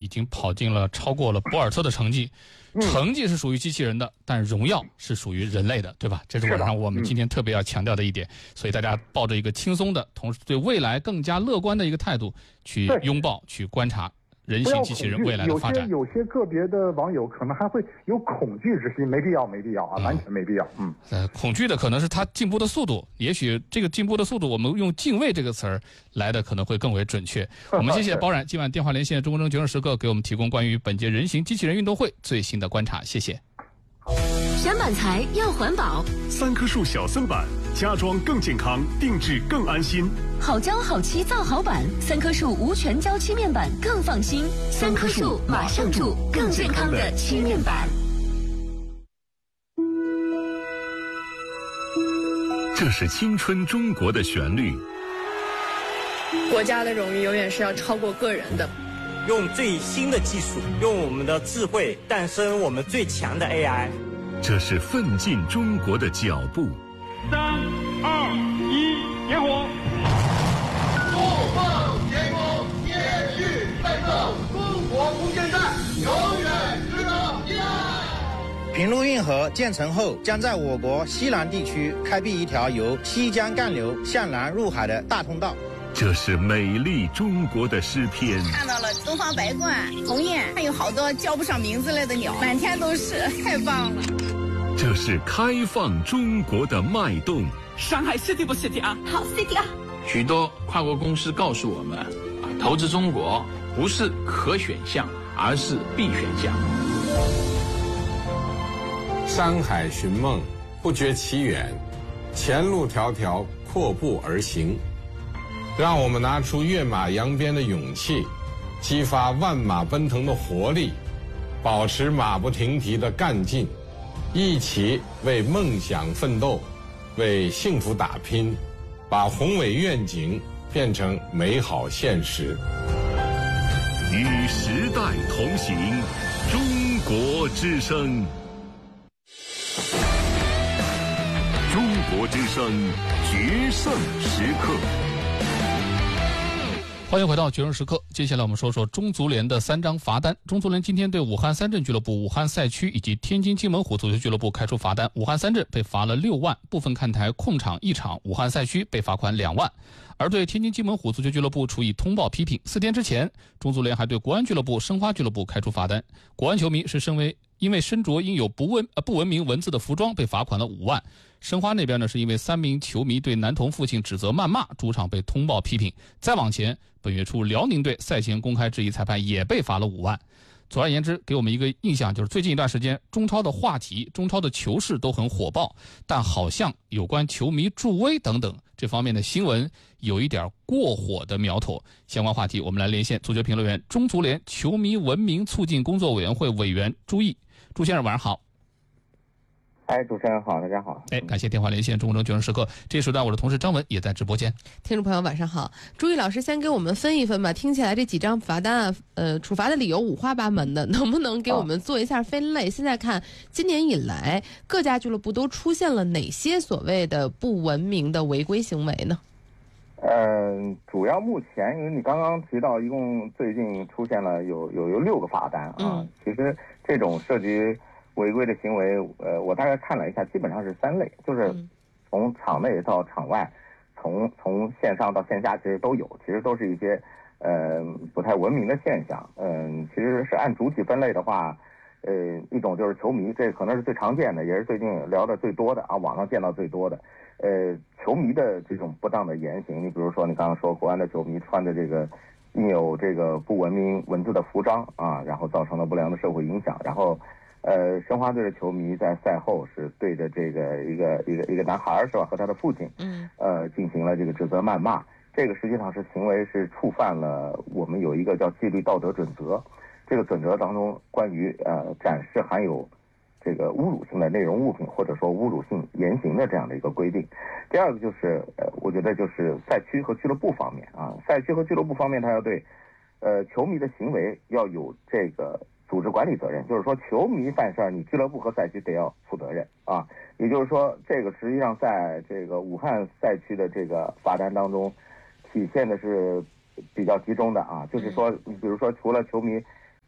经超过了博尔特的成绩。成绩是属于机器人的，但荣耀是属于人类的，对吧？这是晚上我们今天特别要强调的一点。所以大家抱着一个轻松的，同时对未来更加乐观的一个态度去拥抱、去观察人形机器人未来的发展。 有些个别的网友可能还会有恐惧之心，没必要啊，完全没必要。 恐惧的可能是它进步的速度，也许这个进步的速度，我们用敬畏这个词儿来的可能会更为准确。我们谢谢包冉今晚电话连线中国证决胜时刻给我们提供关于本届人形机器人运动会最新的观察，谢谢。 选板材要环保 ，3棵树小森板，家装更健康，定制更安心。 好胶好漆造好板，3棵树无全胶漆面板更放心。3棵树马上住更健康的漆面板。 这是青春中国的旋律。 国家的荣誉永远是要超过个人的。 用最新的技术，用我们的智慧诞生我们最强的 AI。 这是奋进中国的脚步。 3、2、1，点火！ 不放天空，接续奋斗，中国空间站永远值得依赖。 平陆运河建成后，将在我国西南地区开辟一条由西江干流向南入海的大通道。 这是美丽中国的诗篇。 看到了东方白鹳、鸿雁，还有好多叫不上名字类的鸟，满天都是，太棒了。 这是开放中国的脉动。 上海 City 不 City 啊？ 好 City 啊！ 许多跨国公司告诉我们，投资中国不是可选项，而是必选项。 山海寻梦，不觉其远，前路迢迢，阔步而行。让我们拿出跃马扬鞭的勇气，激发万马奔腾的活力，保持马不停蹄的干劲，一起为梦想奋斗，为幸福打拼，把宏伟愿景变成美好现实。 与时代同行，中国之声。中国之声决胜时刻。 欢迎回到决胜时刻，接下来我们说说中足联的3张罚单。中足联今天对武汉三镇俱乐部、武汉赛区以及天津津门虎足球俱乐部开出罚单。武汉三镇被罚了6万，部分看台控场1场；武汉赛区被罚款2万。而对天津津门虎足球俱乐部处以通报批评。4天之前，中足联还对国安俱乐部、申花俱乐部开出罚单。国安球迷是因为身着印有不文明文字的服装被罚款了5万。申花那边呢，是因为3名球迷对男童父亲指责谩骂，主场被通报批评。再往前，本月初辽宁队赛前公开质疑裁判，也被罚了5万。总而言之，给我们一个印象，就是最近一段时间，中超的话题、中超的球市都很火爆，但好像有关球迷助威等等这方面的新闻有一点过火的苗头。相关话题，我们来连线足球评论员、中足联球迷文明促进工作委员会委员朱毅。朱先生，晚上好。 主持人好，大家好。 感谢电话连线中国证决胜时刻。这时段我的同事张文也在直播间。 听众朋友晚上好，朱毅老师先给我们分一分吧。听起来这几张罚单啊，处罚的理由五花八门的，能不能给我们做一下分类？现在看今年以来各家俱乐部都出现了哪些所谓的不文明的违规行为呢？ 主要目前因为你刚刚提到，一共最近出现了有6个罚单啊。其实这种涉及违规的行为，我大概看了一下，基本上是3类，就是从场内到场外，从线上到线下，其实都有，其实都是一些不太文明的现象。其实是按主体分类的话，一种就是球迷，这可能是最常见的，也是最近聊的最多的啊，网上见到最多的。球迷的这种不当的言行，你比如说你刚刚说国安的球迷穿着这个印有这个不文明文字的服装啊，然后造成了不良的社会影响，然后申花队的球迷在赛后是对着这个一个男孩是吧，和他的父亲进行了这个指责谩骂。这个实际上是行为是触犯了我们有一个叫纪律道德准则，这个准则当中关于展示含有这个侮辱性的内容物品或者说侮辱性言行的这样的一个规定。第二个就是我觉得就是赛区和俱乐部方面啊，赛区和俱乐部方面他要对球迷的行为要有这个组织管理责任，就是说球迷犯事儿，你俱乐部和赛区得要负责任啊。也就是说，这个实际上在这个武汉赛区的这个罚单当中体现的是比较集中的啊，就是说，你比如说除了球迷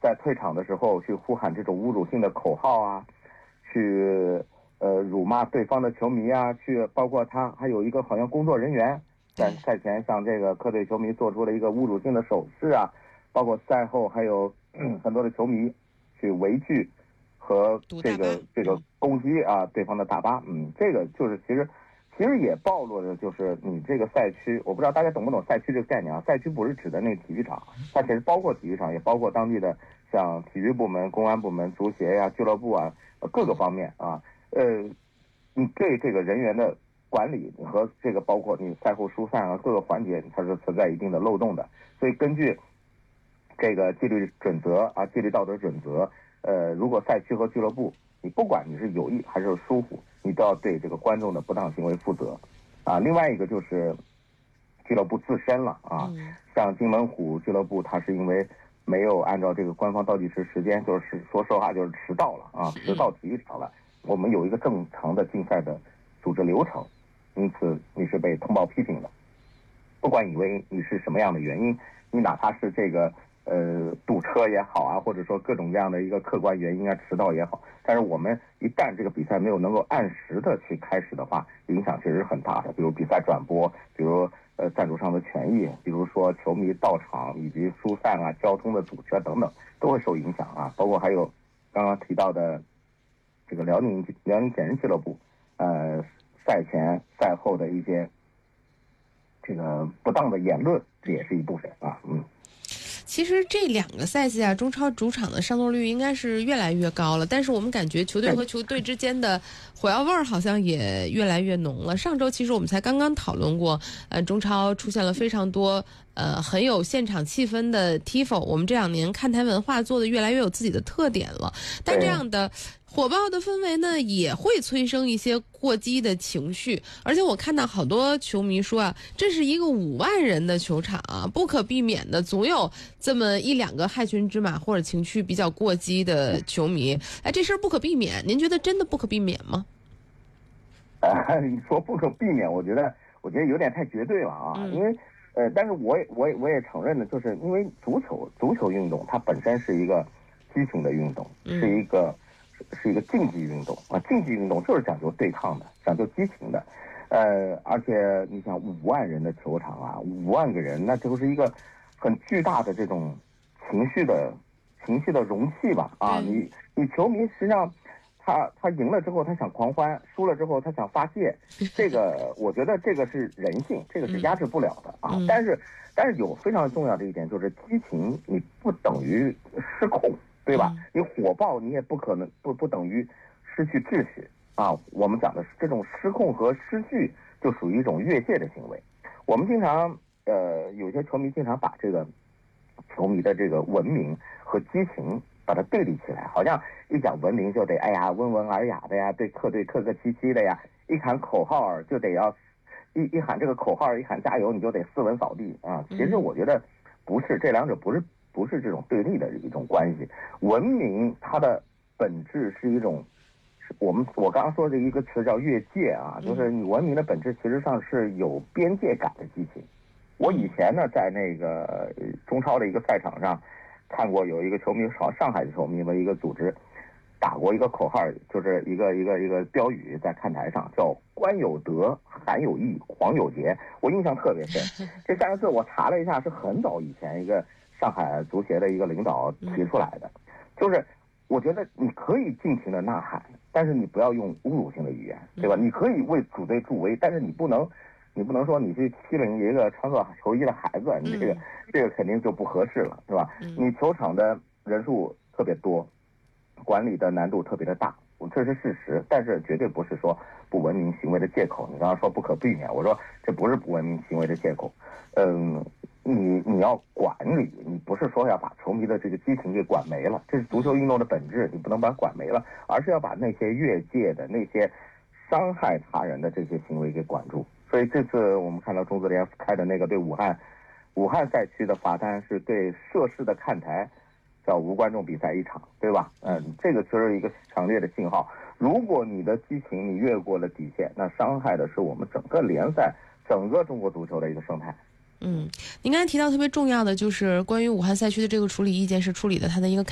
在退场的时候去呼喊这种侮辱性的口号啊，去辱骂对方的球迷啊，去包括他还有一个好像工作人员在赛前向这个客队球迷做出了一个侮辱性的手势啊，包括赛后还有很多的球迷去围拒和这个攻击啊对方的大巴，这个就是其实也暴露了就是你这个赛区，我不知道大家懂不懂赛区这个概念啊？赛区不是指的那个体育场，它其实包括体育场，也包括当地的像体育部门、公安部门、足协呀、俱乐部啊各个方面啊，你对这个人员的管理和这个包括你赛后疏散啊各个环节，它是存在一定的漏洞的，所以根据这个纪律准则啊，纪律道德准则，如果赛区和俱乐部，你不管你是有意还是疏忽，你都要对这个观众的不当行为负责，啊，另外一个就是俱乐部自身了啊，像金门虎俱乐部，它是因为没有按照这个官方倒计时间，就是说实话就是迟到了啊，迟到体育场了。我们有一个正常的竞赛的组织流程，因此你是被通报批评的。不管以为你是什么样的原因，你哪怕是这个堵车也好啊，或者说各种各样的一个客观原因啊，迟到也好，但是我们一旦这个比赛没有能够按时的去开始的话，影响其实是很大的。比如比赛转播，比如赞助商的权益，比如说球迷到场以及疏散啊、交通的阻车等等，都会受影响啊。包括还有刚刚提到的这个辽宁铁人俱乐部，赛前赛后的一些这个不当的言论，这也是一部分啊。 其实这两个赛季啊，中超主场的上座率应该是越来越高了，但是我们感觉球队和球队之间的火药味儿好像也越来越浓了。上周其实我们才刚刚讨论过，中超出现了非常多很有现场气氛的 TIFO， 我们这2年看台文化做的越来越有自己的特点了，但这样的火爆的氛围呢，也会催生一些过激的情绪。而且我看到好多球迷说啊，这是一个5万人的球场啊，不可避免的总有这么1-2个害群之马或者情绪比较过激的球迷。这事儿不可避免，您觉得真的不可避免吗？ 你说不可避免，我觉得有点太绝对了啊，因为但是我也承认的，就是因为足球运动它本身是一个激情的运动，是一个竞技运动啊，竞技运动就是讲究对抗的，讲究激情的，而且你想5万人的球场啊，5万个人，那就是一个很巨大的这种情绪的容器吧啊，你球迷实际上他赢了之后他想狂欢，输了之后他想发泄，这个我觉得这个是人性，这个是压制不了的啊。但是有非常重要的一点就是激情，你不等于失控。对吧？你火爆，你也不可能不等于失去秩序啊。我们讲的是这种失控和失序，就属于一种越界的行为。我们经常有些球迷经常把这个球迷的这个文明和激情把它对立起来，好像一讲文明就得温文尔雅的呀，对客队客客气气的呀，一喊口号就得要一喊这个口号，一喊加油你就得斯文扫地啊。其实我觉得不是，这两者不是这种对立的一种关系。文明它的本质是一种，我刚刚说的一个词叫越界啊，就是你文明的本质其实上是有边界感的激情。我以前呢在那个中超的一个赛场上看过有一个球迷，上海的球迷的一个组织打过一个口号，就是一个标语在看台上，叫官有德，韩有义，黄有节。我印象特别深。这3个字我查了一下，是很早以前一个上海足协的一个领导提出来的，就是我觉得你可以尽情的呐喊，但是你不要用侮辱性的语言，对吧？你可以为主队助威，但是你不能说你去欺凌一个穿错球衣的孩子，你这个肯定就不合适了，对吧？你球场的人数特别多，管理的难度特别的大，这是事实，但是绝对不是说不文明行为的借口。你刚刚说不可避免，我说这不是不文明行为的借口。你要管理，你不是说要把球迷的这个激情给管没了，这是足球运动的本质，你不能把它管没了，而是要把那些越界的、那些伤害他人的这些行为给管住。所以这次我们看到中足联开的那个对武汉赛区的罚单，是对涉事的看台叫无观众比赛1场，对吧？这个就是一个强烈的信号。如果你的激情你越过了底线，那伤害的是我们整个联赛、整个中国足球的一个生态。 您刚才提到特别重要的就是关于武汉赛区的这个处理意见是处理的它的一个